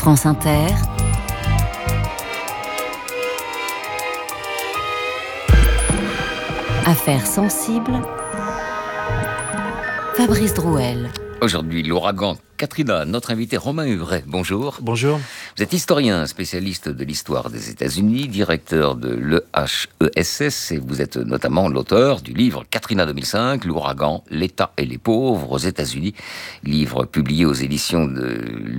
France Inter, Affaires sensibles, Fabrice Drouel. Aujourd'hui, l'ouragan Katrina, notre invité Romain Huret. Bonjour. Bonjour. Vous êtes historien, spécialiste de l'histoire des États-Unis, directeur de l'EHESS et vous êtes notamment l'auteur du livre Katrina 2005, l'ouragan, l'État et les pauvres aux États-Unis. Livre publié aux éditions de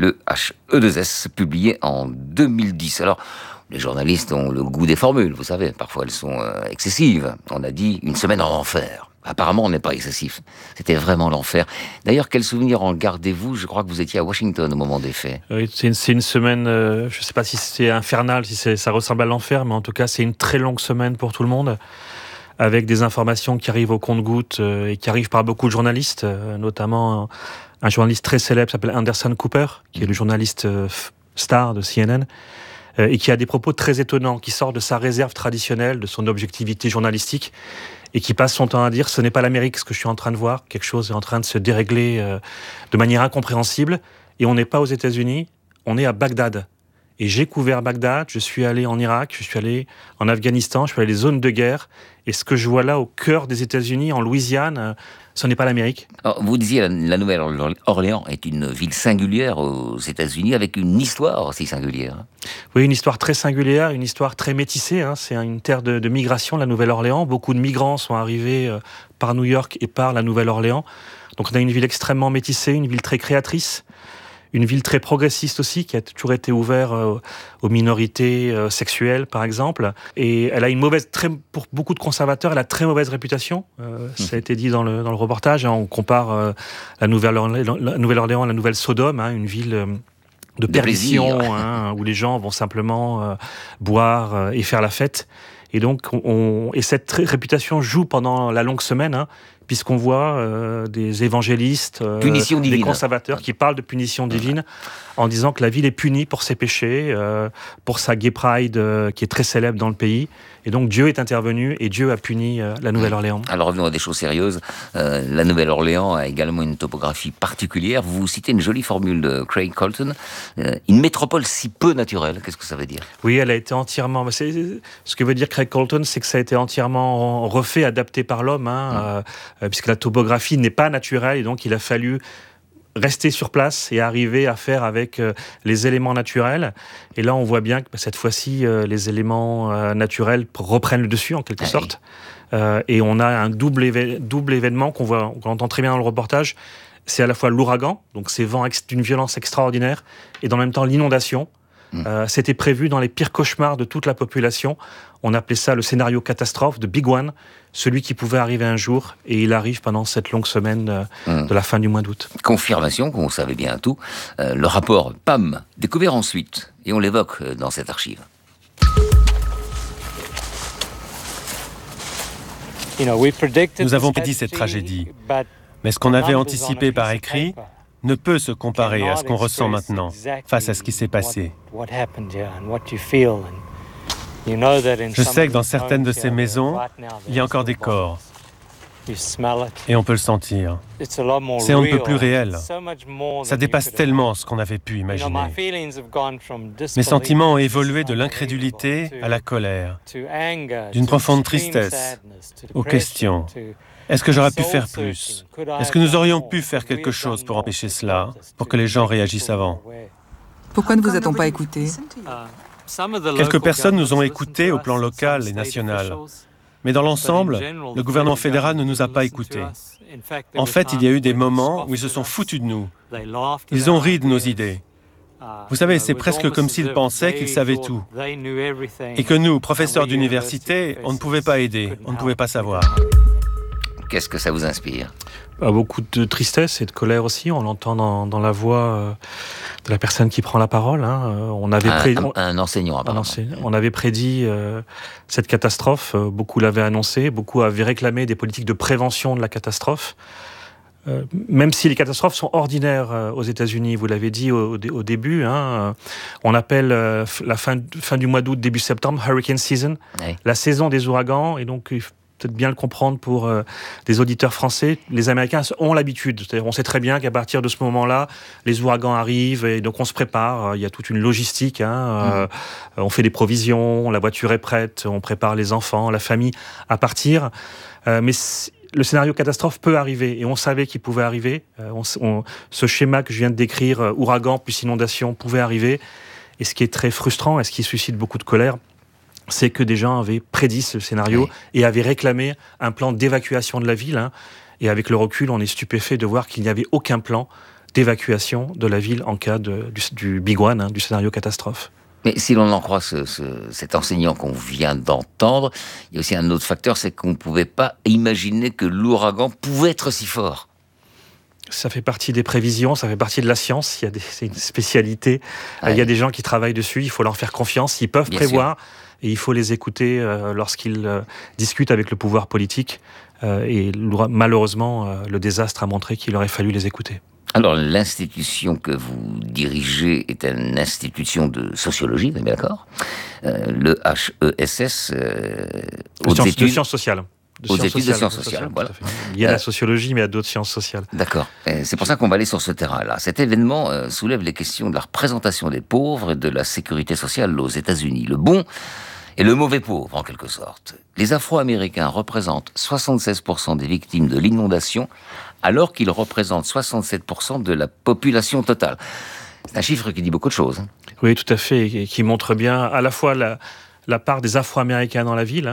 l'EHE2S, publié en 2010. Alors, les journalistes ont le goût des formules, vous savez, parfois elles sont excessives. On a dit une semaine en enfer. Apparemment, on n'est pas excessif. C'était vraiment l'enfer. D'ailleurs, quel souvenir en gardez-vous ? Je crois que vous étiez à Washington au moment des faits. Oui, c'est une semaine, je ne sais pas si c'est infernal, si ça ressemble à l'enfer, mais en tout cas, c'est une très longue semaine pour tout le monde, avec des informations qui arrivent au compte-gouttes et qui arrivent par beaucoup de journalistes, notamment un journaliste très célèbre qui s'appelle Anderson Cooper, qui est le journaliste star de CNN, et qui a des propos très étonnants, qui sort de sa réserve traditionnelle, de son objectivité journalistique, et qui passe son temps à dire « ce n'est pas l'Amérique ce que je suis en train de voir, quelque chose est en train de se dérégler de manière incompréhensible, et on n'est pas aux États-Unis, on est à Bagdad. » Et j'ai couvert Bagdad, je suis allé en Irak, je suis allé en Afghanistan, je suis allé dans les zones de guerre, et ce que je vois là au cœur des États-Unis, en Louisiane, ce n'est pas l'Amérique. Alors, vous disiez la Nouvelle-Orléans est une ville singulière aux États-Unis, avec une histoire aussi singulière. Oui, une histoire très singulière, une histoire très métissée. Hein. C'est une terre de migration, la Nouvelle-Orléans. Beaucoup de migrants sont arrivés par New York et par la Nouvelle-Orléans. Donc on a une ville extrêmement métissée, une ville très créatrice. Une ville très progressiste aussi, qui a toujours été ouverte aux minorités sexuelles, par exemple. Et elle a pour beaucoup de conservateurs, elle a très mauvaise réputation. Ça a été dit dans le reportage. Hein, on compare la Nouvelle-Orléans à la Nouvelle Sodome, hein, une ville de perdition, hein, où les gens vont simplement boire et faire la fête. Et donc, et cette réputation joue pendant la longue semaine, hein, puisqu'on voit des évangélistes, des conservateurs qui parlent de punition divine en disant que la ville est punie pour ses péchés, pour sa Gay Pride qui est très célèbre dans le pays. Et donc Dieu est intervenu et Dieu a puni la Nouvelle-Orléans. Alors revenons à des choses sérieuses. La Nouvelle-Orléans a également une topographie particulière. Vous citez une jolie formule de Craig Colton. Une métropole si peu naturelle, qu'est-ce que ça veut dire ? Oui, elle a été entièrement... Ce que veut dire Craig Colton, c'est que ça a été entièrement refait, adapté par l'homme, hein, puisque la topographie n'est pas naturelle, et donc il a fallu rester sur place et arriver à faire avec les éléments naturels. Et là, on voit bien que cette fois-ci, les éléments naturels reprennent le dessus, en quelque sorte. Et on a un double événement qu'on entend très bien dans le reportage. C'est à la fois l'ouragan, donc ces vents d'une violence extraordinaire, et dans le même temps l'inondation. C'était prévu dans les pires cauchemars de toute la population. On appelait ça le scénario catastrophe de Big One, celui qui pouvait arriver un jour, et il arrive pendant cette longue semaine de la fin du mois d'août. Confirmation qu'on savait bien tout. Le rapport PAM, découvert ensuite, et on l'évoque dans cette archive. Nous avons prédit cette tragédie, mais ce qu'on avait anticipé par écrit ne peut se comparer à ce qu'on ressent maintenant, face à ce qui s'est passé. Je sais que dans certaines de ces maisons, il y a encore des corps, et on peut le sentir. C'est on ne peut plus réel. Ça dépasse tellement ce qu'on avait pu imaginer. Mes sentiments ont évolué de l'incrédulité à la colère, d'une profonde tristesse aux questions. Est-ce que j'aurais pu faire plus ? Est-ce que nous aurions pu faire quelque chose pour empêcher cela, pour que les gens réagissent avant ? Pourquoi ne vous a-t-on pas écouté ? Quelques personnes nous ont écoutés au plan local et national. Mais dans l'ensemble, le gouvernement fédéral ne nous a pas écoutés. En fait, il y a eu des moments où ils se sont foutus de nous. Ils ont ri de nos idées. Vous savez, c'est presque comme s'ils pensaient qu'ils savaient tout. Et que nous, professeurs d'université, on ne pouvait pas aider, on ne pouvait pas savoir. Qu'est-ce que ça vous inspire ? Beaucoup de tristesse et de colère aussi. On l'entend dans la voix de la personne qui prend la parole. Hein. Un enseignant, apparemment. On avait prédit cette catastrophe. Beaucoup l'avaient annoncé. Beaucoup avaient réclamé des politiques de prévention de la catastrophe. Même si les catastrophes sont ordinaires aux États-Unis, vous l'avez dit au début, hein, on appelle la fin du mois d'août, début septembre, hurricane season, la saison des ouragans, et donc peut-être bien le comprendre pour des auditeurs français. Les Américains ont l'habitude. C'est-à-dire, on sait très bien qu'à partir de ce moment-là, les ouragans arrivent et donc on se prépare. Il y a toute une logistique. On fait des provisions, la voiture est prête, on prépare les enfants, la famille à partir. Mais le scénario catastrophe peut arriver et on savait qu'il pouvait arriver. Ce schéma que je viens de décrire, ouragan plus inondation, pouvait arriver. Et ce qui est très frustrant et ce qui suscite beaucoup de colère, c'est que des gens avaient prédit ce scénario et avaient réclamé un plan d'évacuation de la ville. Et avec le recul, on est stupéfait de voir qu'il n'y avait aucun plan d'évacuation de la ville en cas du Big One, du scénario catastrophe. Mais si l'on en croit cet enseignant qu'on vient d'entendre, il y a aussi un autre facteur, c'est qu'on ne pouvait pas imaginer que l'ouragan pouvait être si fort. Ça fait partie des prévisions, ça fait partie de la science. C'est une spécialité. Il y a des gens qui travaillent dessus, il faut leur faire confiance. Ils peuvent prévoir et il faut les écouter lorsqu'ils discutent avec le pouvoir politique. Et malheureusement, le désastre a montré qu'il aurait fallu les écouter. Alors, l'institution que vous dirigez est une institution de sociologie, vous êtes bien d'accord ? Le HESS, de sciences sociales. Aux études de sciences sociales, voilà. Il y a la sociologie, mais il y a d'autres sciences sociales. D'accord. C'est pour ça qu'on va aller sur ce terrain-là. Cet événement soulève les questions de la représentation des pauvres et de la sécurité sociale aux États-Unis. Le bon et le mauvais pauvre, en quelque sorte. Les Afro-Américains représentent 76% des victimes de l'inondation, alors qu'ils représentent 67% de la population totale. C'est un chiffre qui dit beaucoup de choses. Oui, tout à fait, et qui montre bien à la fois la part des Afro-Américains dans la ville,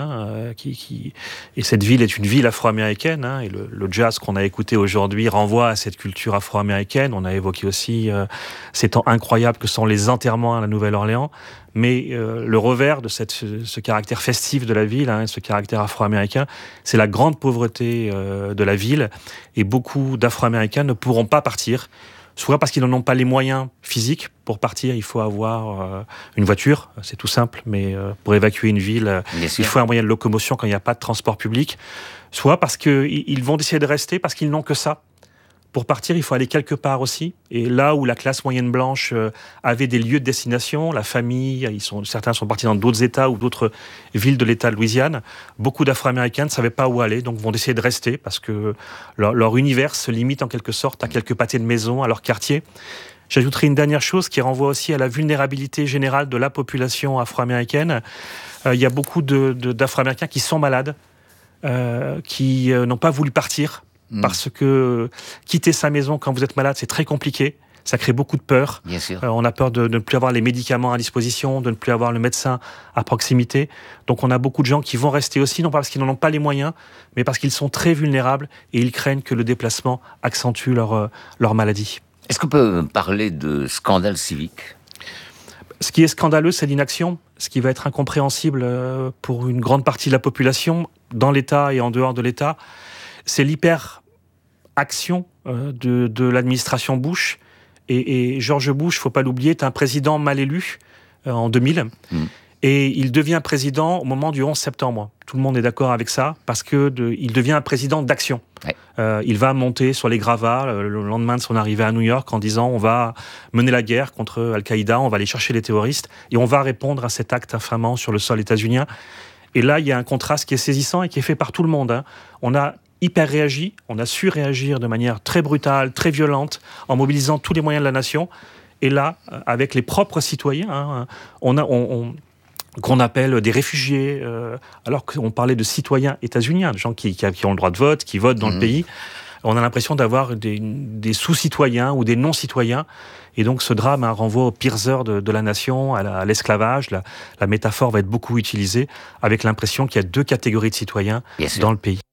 et cette ville est une ville afro-américaine, et le jazz qu'on a écouté aujourd'hui renvoie à cette culture afro-américaine. On a évoqué aussi ces temps incroyables que sont les enterrements à la Nouvelle-Orléans, mais le revers de ce caractère festif de la ville, ce caractère afro-américain, c'est la grande pauvreté de la ville, et beaucoup d'Afro-Américains ne pourront pas partir. Soit parce qu'ils n'en ont pas les moyens physiques. Pour partir, il faut avoir une voiture, c'est tout simple, mais pour évacuer une ville, il faut un moyen de locomotion quand il n'y a pas de transport public. Soit parce qu'ils vont décider de rester, parce qu'ils n'ont que ça. Pour partir, il faut aller quelque part aussi. Et là où la classe moyenne blanche avait des lieux de destination, la famille, certains sont partis dans d'autres États ou d'autres villes de l'État de Louisiane, beaucoup d'Afro-Américains ne savaient pas où aller, donc vont décider de rester parce que leur univers se limite en quelque sorte à quelques pâtés de maison, à leur quartier. J'ajouterai une dernière chose qui renvoie aussi à la vulnérabilité générale de la population afro-américaine. Il y a beaucoup d'Afro-Américains qui sont malades, qui n'ont pas voulu partir, parce que quitter sa maison quand vous êtes malade, c'est très compliqué. Ça crée beaucoup de peur. Bien sûr. On a peur de ne plus avoir les médicaments à disposition, de ne plus avoir le médecin à proximité. Donc on a beaucoup de gens qui vont rester aussi, non pas parce qu'ils n'en ont pas les moyens, mais parce qu'ils sont très vulnérables et ils craignent que le déplacement accentue leur maladie. Est-ce qu'on peut parler de scandale civique ? Ce qui est scandaleux, c'est l'inaction. Ce qui va être incompréhensible pour une grande partie de la population, dans l'État et en dehors de l'État, c'est l'hyper-action de l'administration Bush. Et George Bush, il ne faut pas l'oublier, est un président mal élu en 2000. Et il devient président au moment du 11 septembre. Tout le monde est d'accord avec ça, parce qu'il devient un président d'action. Ouais. Il va monter sur les gravats le lendemain de son arrivée à New York en disant on va mener la guerre contre Al-Qaïda, on va aller chercher les terroristes, et on va répondre à cet acte infamant sur le sol états-unien. Et là, il y a un contraste qui est saisissant et qui est fait par tout le monde. On a hyper réagi, on a su réagir de manière très brutale, très violente, en mobilisant tous les moyens de la nation. Et là, avec les propres citoyens, qu'on appelle des réfugiés, alors qu'on parlait de citoyens états-uniens, de gens qui ont le droit de vote, qui votent dans le pays. On a l'impression d'avoir des sous-citoyens ou des non-citoyens. Et donc ce drame renvoie aux pires heures de la nation, à l'esclavage. La métaphore va être beaucoup utilisée, avec l'impression qu'il y a deux catégories de citoyens dans le pays.